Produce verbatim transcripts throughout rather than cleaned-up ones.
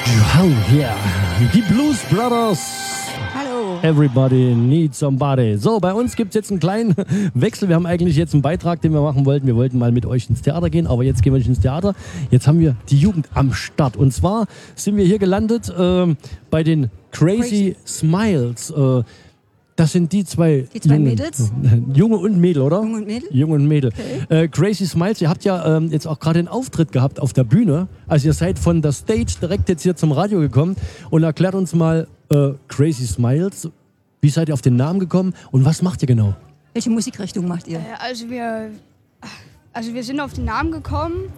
Oh yeah, die Blues Brothers. Hallo. Everybody needs somebody. So, bei uns gibt es jetzt einen kleinen Wechsel. Wir haben eigentlich jetzt einen Beitrag, den wir machen wollten. Wir wollten mal mit euch ins Theater gehen, aber jetzt gehen wir nicht ins Theater. Jetzt haben wir die Jugend am Start. Und zwar sind wir hier gelandet äh, bei den Crazy, Crazy. Smiles. Äh, Das sind die zwei, die zwei Jungen, Mädels? Junge und Mädel, oder? Junge und Mädel? Junge und Mädel. Okay. Äh, Crazy Smiles, ihr habt ja ähm, jetzt auch gerade einen Auftritt gehabt auf der Bühne. Also ihr seid von der Stage direkt jetzt hier zum Radio gekommen und erklärt uns mal äh, Crazy Smiles. Wie seid ihr auf den Namen gekommen und was macht ihr genau? Welche Musikrichtung macht ihr? Äh, also wir, also wir sind auf den Namen gekommen,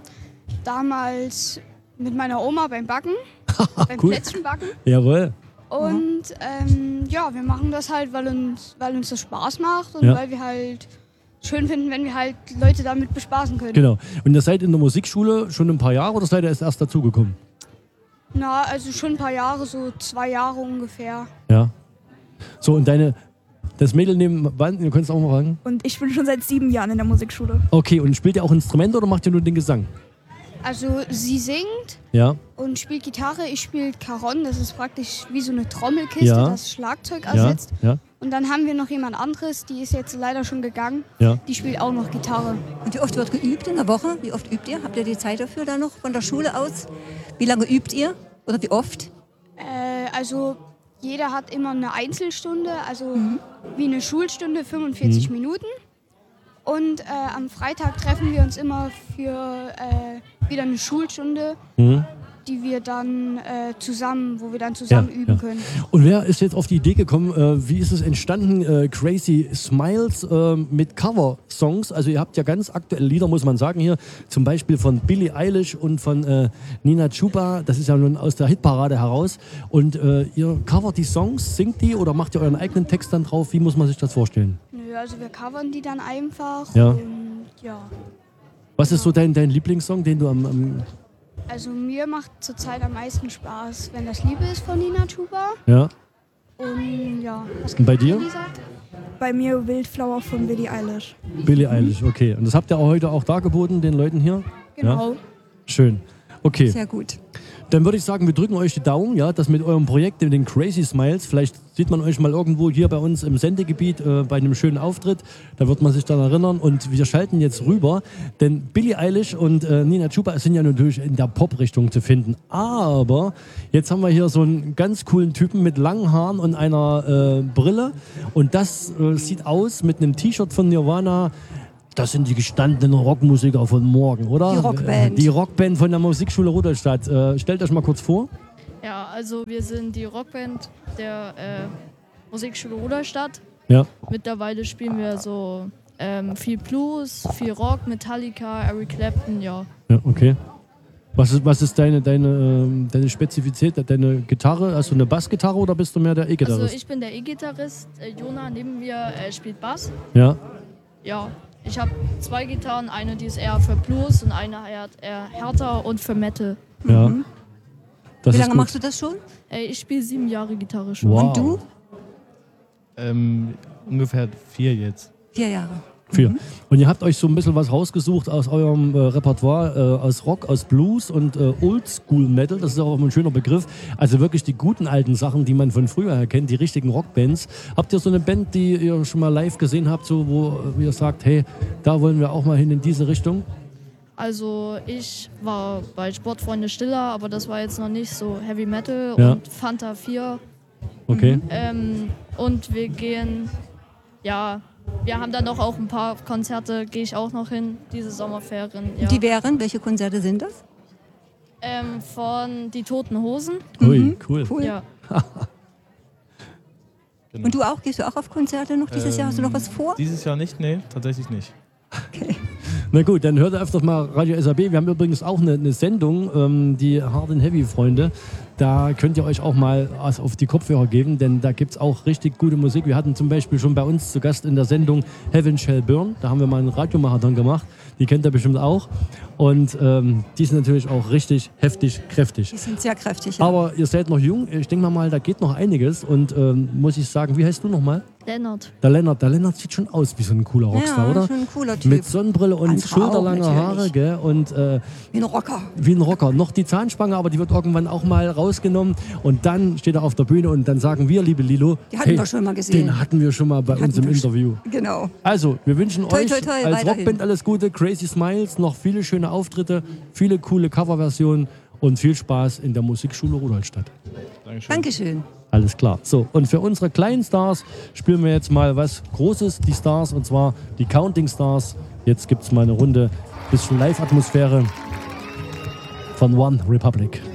damals mit meiner Oma beim Backen, beim Cool. Plätzchenbacken. Jawohl. Und ähm, ja, wir machen das halt, weil uns, weil uns das Spaß macht und Ja. weil wir halt schön finden, wenn wir halt Leute damit bespaßen können. Genau. Und ihr seid in der Musikschule schon ein paar Jahre oder seid ihr erst, erst dazugekommen? Na, also schon ein paar Jahre, so zwei Jahre ungefähr. Ja. So, und deine, das Mädel neben Wand, ihr könnt es auch mal fragen. Und ich bin schon seit sieben Jahren in der Musikschule. Okay, und spielt ihr auch Instrumente oder macht ihr nur den Gesang? Also sie singt Ja. und spielt Gitarre, ich spiele Caron, das ist praktisch wie so eine Trommelkiste, Ja. das Schlagzeug Ja. ersetzt. Ja. Und dann haben wir noch jemand anderes, die ist jetzt leider schon gegangen, Ja. die spielt auch noch Gitarre. Und wie oft wird geübt in der Woche? Wie oft übt ihr? Habt ihr die Zeit dafür dann noch von der Schule aus? Wie lange übt ihr? Oder wie oft? Äh, also jeder hat immer eine Einzelstunde, also Mhm. wie eine Schulstunde, fünfundvierzig Minuten. Und äh, am Freitag treffen wir uns immer für äh, wieder eine Schulstunde, Mhm. die wir dann äh, zusammen, wo wir dann zusammen Ja, üben ja. können. Und wer ist jetzt auf die Idee gekommen, äh, wie ist es entstanden, äh, Crazy Smiles äh, mit Cover-Songs? Also ihr habt ja ganz aktuelle Lieder, muss man sagen hier, zum Beispiel von Billie Eilish und von äh, Nina Chuba, das ist ja nun aus der Hitparade heraus. Und äh, ihr covert die Songs, singt die oder macht ihr euren eigenen Text dann drauf? Wie muss man sich das vorstellen? Nö, also wir covern die dann einfach Ja. und ja. Was ist so dein, dein Lieblingssong, den du am... am Also mir macht zurzeit am meisten Spaß, wenn das Liebe ist von Nina Chuba. ja? Und ja, was Und bei dir? Lisa? Bei mir Wildflower von Billie Eilish. Billie Eilish, okay. Und das habt ihr auch heute auch dargeboten, den Leuten hier? Genau. Ja? Schön. Okay. Sehr gut. Dann würde ich sagen, wir drücken euch die Daumen, ja, dass mit eurem Projekt, mit den Crazy Smiles, vielleicht sieht man euch mal irgendwo hier bei uns im Sendegebiet äh, bei einem schönen Auftritt. Da wird man sich dann erinnern. Und wir schalten jetzt rüber, denn Billie Eilish und äh, Nina Chuba sind ja natürlich in der Pop-Richtung zu finden. Aber jetzt haben wir hier so einen ganz coolen Typen mit langen Haaren und einer äh, Brille. Und das äh, sieht aus mit einem T-Shirt von Nirvana. Das sind die gestandenen Rockmusiker von morgen, oder? Die Rockband. Die Rockband von der Musikschule Rudolstadt. Äh, stellt euch mal kurz vor. Ja, also wir sind die Rockband der äh, Musikschule Rudolstadt. Ja. Mittlerweile spielen wir so ähm, viel Blues, viel Rock, Metallica, Eric Clapton, ja. Ja, okay. Was ist, was ist deine, deine, ähm, deine Spezifität, deine Gitarre? Hast du eine Bassgitarre oder bist du mehr der E-Gitarrist? Also ich bin der E-Gitarrist, äh, Jona neben mir äh, spielt Bass. ja. Ja, ich habe zwei Gitarren, eine die ist eher für Blues und eine eher eher härter und für Metal. Ja. Das Wie ist lange gut. machst du das schon? Äh, ich spiele sieben Jahre Gitarre schon. Wow. Und du? Ähm, ungefähr vier jetzt. Vier Jahre. Vier. Und ihr habt euch so ein bisschen was rausgesucht aus eurem äh, Repertoire, äh, aus Rock, aus Blues und äh, Oldschool Metal. Das ist auch ein schöner Begriff. Also wirklich die guten alten Sachen, die man von früher her kennt, die richtigen Rockbands. Habt ihr so eine Band, die ihr schon mal live gesehen habt, so wo ihr sagt, hey, da wollen wir auch mal hin in diese Richtung? Also ich war bei Sportfreunde Stiller, aber das war jetzt noch nicht so Heavy Metal Ja. und Fanta vier. Okay. Ähm, und wir gehen, ja, wir haben dann noch auch ein paar Konzerte, gehe ich auch noch hin, diese Sommerferien. Ja. Die wären, welche Konzerte sind das? Ähm, von Die Toten Hosen. Ui, cool. Cool. Ja. Genau. Und du auch? Gehst du auch auf Konzerte noch dieses Jahr? Hast du noch was vor? Dieses Jahr nicht, nee, tatsächlich nicht. Na gut, dann hört öfters mal Radio S A B. Wir haben übrigens auch eine, eine Sendung, ähm, die Hard and Heavy Freunde. Da könnt ihr euch auch mal was auf die Kopfhörer geben, denn da gibt es auch richtig gute Musik. Wir hatten zum Beispiel schon bei uns zu Gast in der Sendung Heaven Shall Burn. Da haben wir mal einen Radiomarathon gemacht. Die kennt ihr bestimmt auch. Und ähm, die sind natürlich auch richtig heftig, kräftig. Die sind sehr kräftig. Ja. Aber ihr seid noch jung. Ich denke mal, da geht noch einiges. Und ähm, muss ich sagen, wie heißt du nochmal? Lennart. Der Lennart. Der Lennart sieht schon aus wie so ein cooler Rockstar, ja, oder? schon ein cooler Typ. Mit Sonnenbrille und Als Frau, schulterlange natürlich. Haare, gell? Und äh, Wie ein Rocker. wie ein Rocker. Noch die Zahnspange, aber die wird irgendwann auch mal rausgenommen und dann steht er auf der Bühne und dann sagen wir, liebe Lilo, Die hatten wir schon mal gesehen. Den hatten wir schon mal bei uns im wir schon- Interview. Genau. Also, wir wünschen Toi, euch toi, toi, als weiterhin. Rockband alles Gute, Crazy Smiles, noch viele schöne Auftritte, viele coole Coverversionen und viel Spaß in der Musikschule Rudolstadt. Dankeschön. Dankeschön. Alles klar. So, und für unsere kleinen Stars spielen wir jetzt mal was Großes, die Stars, und zwar die Counting Stars. Jetzt gibt es mal eine Runde, bisschen Live-Atmosphäre von One Republic.